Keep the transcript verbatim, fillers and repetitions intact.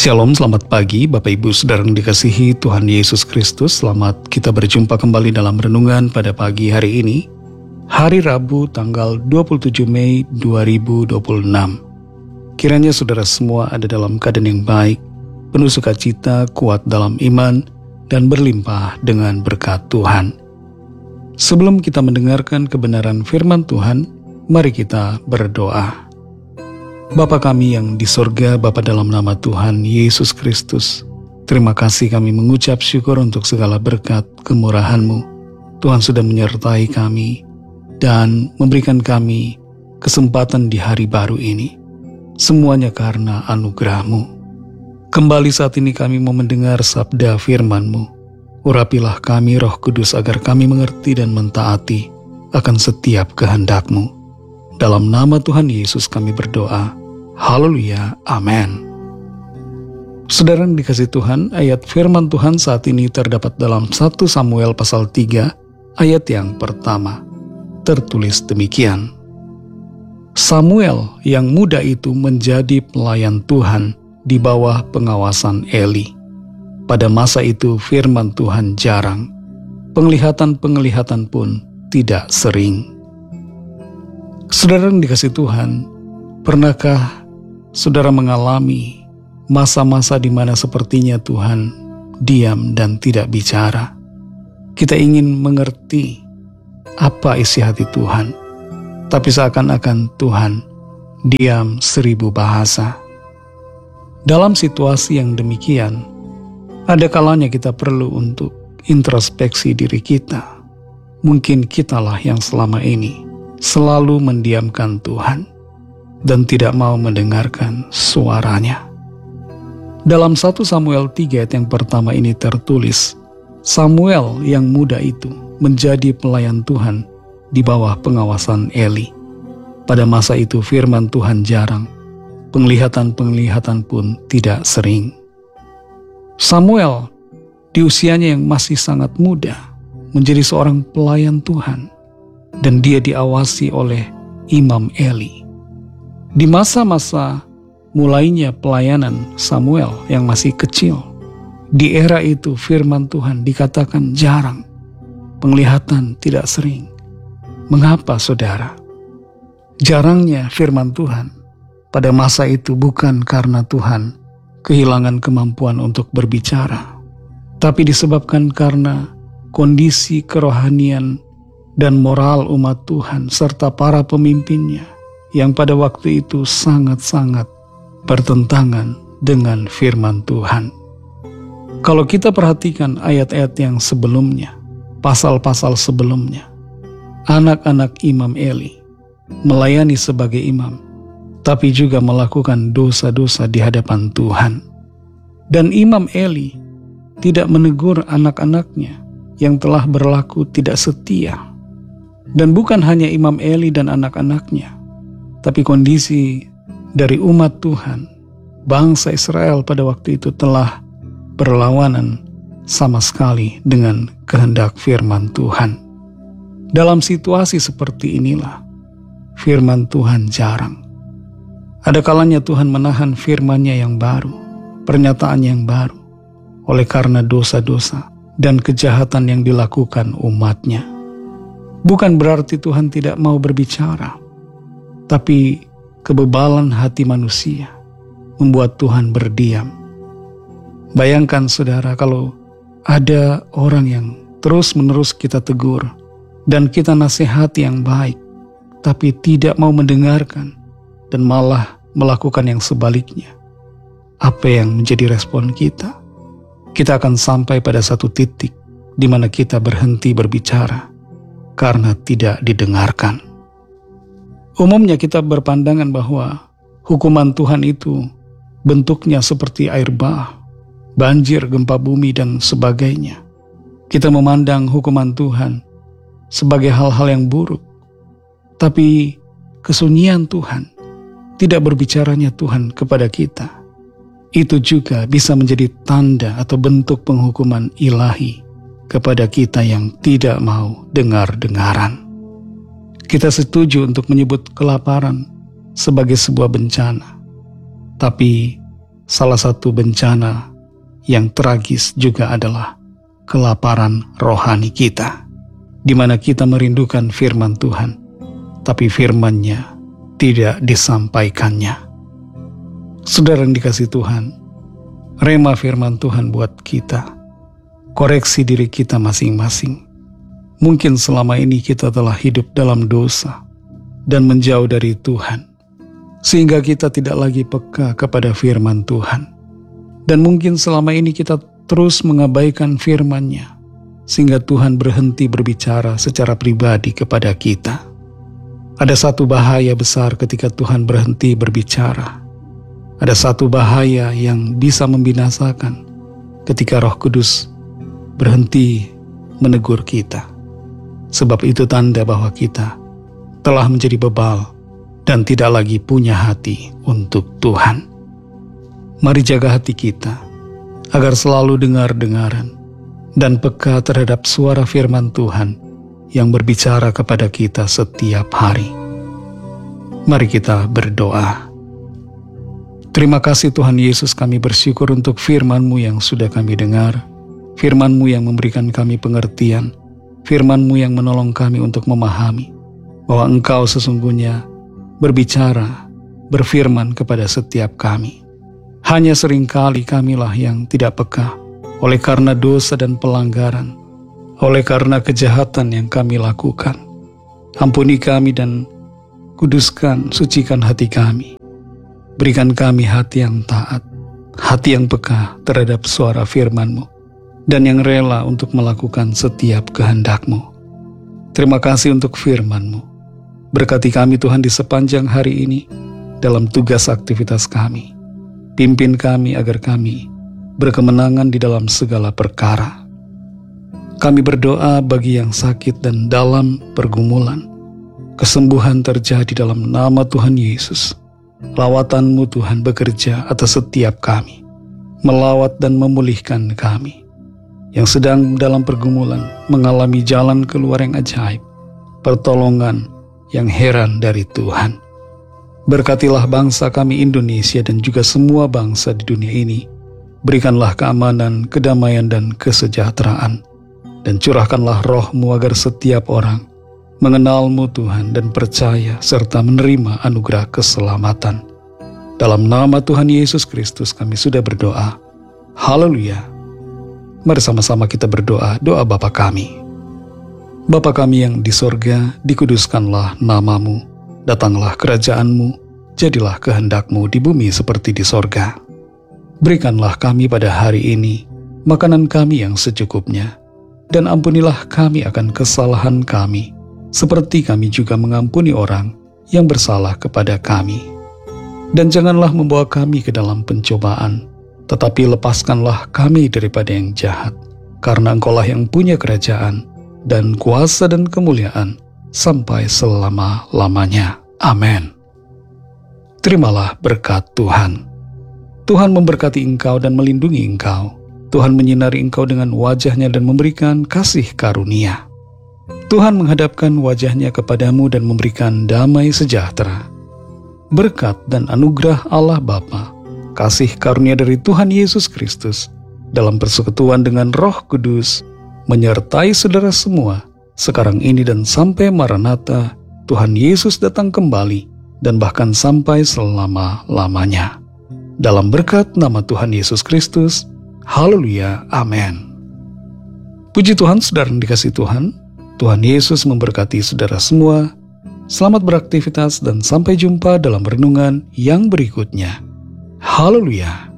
Shalom, selamat pagi Bapak Ibu Saudara yang dikasihi Tuhan Yesus Kristus. Selamat kita berjumpa kembali dalam renungan pada pagi hari ini, hari Rabu tanggal dua puluh tujuh Mei dua ribu dua puluh enam. Kiranya saudara semua ada dalam keadaan yang baik, penuh sukacita, kuat dalam iman, dan berlimpah dengan berkat Tuhan. Sebelum kita mendengarkan kebenaran firman Tuhan, mari kita berdoa. Bapa kami yang di sorga, Bapa dalam nama Tuhan Yesus Kristus, terima kasih kami mengucap syukur untuk segala berkat kemurahan-Mu. Tuhan sudah menyertai kami dan memberikan kami kesempatan di hari baru ini. Semuanya karena anugerah-Mu. Kembali saat ini kami mau mendengar sabda firman-Mu. Urapilah kami Roh Kudus agar kami mengerti dan mentaati akan setiap kehendak-Mu. Dalam nama Tuhan Yesus kami berdoa. Haleluya, amin. Saudara yang dikasihi Tuhan, ayat firman Tuhan saat ini terdapat dalam satu Samuel pasal tiga, ayat yang pertama. Tertulis demikian. Samuel yang muda itu menjadi pelayan Tuhan di bawah pengawasan Eli. Pada masa itu firman Tuhan jarang, penglihatan-penglihatan pun tidak sering. Saudara yang dikasihi Tuhan, pernahkah saudara mengalami masa-masa di mana sepertinya Tuhan diam dan tidak bicara? Kita ingin mengerti apa isi hati Tuhan, tapi seakan-akan Tuhan diam seribu bahasa. Dalam situasi yang demikian, ada kalanya kita perlu untuk introspeksi diri kita. Mungkin kitalah yang selama ini selalu mendiamkan Tuhan dan tidak mau mendengarkan suaranya. Dalam satu Samuel tiga ayat yang pertama ini tertulis, Samuel yang muda itu menjadi pelayan Tuhan di bawah pengawasan Eli. Pada masa itu firman Tuhan jarang, penglihatan-penglihatan pun tidak sering. Samuel di usianya yang masih sangat muda menjadi seorang pelayan Tuhan, dan dia diawasi oleh Imam Eli. Di masa-masa mulainya pelayanan Samuel yang masih kecil, di era itu firman Tuhan dikatakan jarang, penglihatan tidak sering. Mengapa saudara? Jarangnya firman Tuhan pada masa itu bukan karena Tuhan kehilangan kemampuan untuk berbicara, tapi disebabkan karena kondisi kerohanian dan moral umat Tuhan serta para pemimpinnya yang pada waktu itu sangat-sangat bertentangan dengan firman Tuhan. Kalau kita perhatikan ayat-ayat yang sebelumnya, pasal-pasal sebelumnya, anak-anak Imam Eli melayani sebagai imam, tapi juga melakukan dosa-dosa di hadapan Tuhan. Dan Imam Eli tidak menegur anak-anaknya yang telah berlaku tidak setia. Dan bukan hanya Imam Eli dan anak-anaknya, tapi kondisi dari umat Tuhan, bangsa Israel pada waktu itu telah berlawanan sama sekali dengan kehendak firman Tuhan. Dalam situasi seperti inilah, firman Tuhan jarang. Ada kalanya Tuhan menahan firman-Nya yang baru, pernyataan yang baru, oleh karena dosa-dosa dan kejahatan yang dilakukan umat-Nya. Bukan berarti Tuhan tidak mau berbicara, tapi kebebalan hati manusia membuat Tuhan berdiam. Bayangkan saudara, kalau ada orang yang terus-menerus kita tegur dan kita nasihati yang baik, tapi tidak mau mendengarkan dan malah melakukan yang sebaliknya. Apa yang menjadi respon kita? Kita akan sampai pada satu titik di mana kita berhenti berbicara karena tidak didengarkan. Umumnya kita berpandangan bahwa hukuman Tuhan itu bentuknya seperti air bah, banjir, gempa bumi, dan sebagainya. Kita memandang hukuman Tuhan sebagai hal-hal yang buruk. Tapi kesunyian Tuhan, tidak berbicaranya Tuhan kepada kita, itu juga bisa menjadi tanda atau bentuk penghukuman ilahi kepada kita yang tidak mau dengar-dengaran. Kita setuju untuk menyebut kelaparan sebagai sebuah bencana, tapi salah satu bencana yang tragis juga adalah kelaparan rohani kita, di mana kita merindukan firman Tuhan, tapi firman-Nya tidak disampaikannya. Saudara yang dikasihi Tuhan, rema firman Tuhan buat kita, koreksi diri kita masing-masing. Mungkin selama ini kita telah hidup dalam dosa dan menjauh dari Tuhan, sehingga kita tidak lagi peka kepada firman Tuhan. Dan mungkin selama ini kita terus mengabaikan firman-Nya, sehingga Tuhan berhenti berbicara secara pribadi kepada kita. Ada satu bahaya besar ketika Tuhan berhenti berbicara. Ada satu bahaya yang bisa membinasakan ketika Roh Kudus berhenti menegur kita. Sebab itu tanda bahwa kita telah menjadi bebal dan tidak lagi punya hati untuk Tuhan. Mari jaga hati kita agar selalu dengar-dengaran dan peka terhadap suara firman Tuhan yang berbicara kepada kita setiap hari. Mari kita berdoa. Terima kasih Tuhan Yesus, kami bersyukur untuk firman-Mu yang sudah kami dengar, firman-Mu yang memberikan kami pengertian, firman-Mu yang menolong kami untuk memahami bahwa Engkau sesungguhnya berbicara, berfirman kepada setiap kami. Hanya seringkali kamilah yang tidak peka oleh karena dosa dan pelanggaran, oleh karena kejahatan yang kami lakukan. Ampuni kami dan kuduskan, sucikan hati kami. Berikan kami hati yang taat, hati yang peka terhadap suara firman-Mu, dan yang rela untuk melakukan setiap kehendak-Mu. Terima kasih untuk firman-Mu. Berkati kami Tuhan di sepanjang hari ini dalam tugas aktivitas kami. Pimpin kami agar kami berkemenangan di dalam segala perkara. Kami berdoa bagi yang sakit dan dalam pergumulan. Kesembuhan terjadi dalam nama Tuhan Yesus. Lawatan-Mu Tuhan bekerja atas setiap kami, melawat dan memulihkan kami yang sedang dalam pergumulan, mengalami jalan keluar yang ajaib, pertolongan yang heran dari Tuhan. Berkatilah bangsa kami Indonesia dan juga semua bangsa di dunia ini. Berikanlah keamanan, kedamaian dan kesejahteraan, dan curahkanlah Roh-Mu agar setiap orang mengenal-Mu Tuhan dan percaya serta menerima anugerah keselamatan. Dalam nama Tuhan Yesus Kristus kami sudah berdoa. Haleluya. Mari sama-sama kita berdoa doa Bapa kami. Bapa kami yang di sorga, dikuduskanlah nama-Mu. Datanglah kerajaan-Mu, jadilah kehendak-Mu di bumi seperti di sorga. Berikanlah kami pada hari ini makanan kami yang secukupnya, dan ampunilah kami akan kesalahan kami, seperti kami juga mengampuni orang yang bersalah kepada kami. Dan janganlah membawa kami ke dalam pencobaan, tetapi lepaskanlah kami daripada yang jahat, karena Engkau-lah yang punya kerajaan, dan kuasa dan kemuliaan, sampai selama-lamanya. Amin. Terimalah berkat Tuhan. Tuhan memberkati engkau dan melindungi engkau. Tuhan menyinari engkau dengan wajah-Nya dan memberikan kasih karunia. Tuhan menghadapkan wajah-Nya kepadamu dan memberikan damai sejahtera. Berkat dan anugerah Allah Bapa, kasih karunia dari Tuhan Yesus Kristus, dalam persekutuan dengan Roh Kudus, menyertai saudara semua, sekarang ini dan sampai Maranatha, Tuhan Yesus datang kembali, dan bahkan sampai selama-lamanya. Dalam berkat nama Tuhan Yesus Kristus, haleluya, amin. Puji Tuhan, saudara yang dikasihi Tuhan, Tuhan Yesus memberkati saudara semua. Selamat beraktivitas dan sampai jumpa dalam renungan yang berikutnya. Haleluya.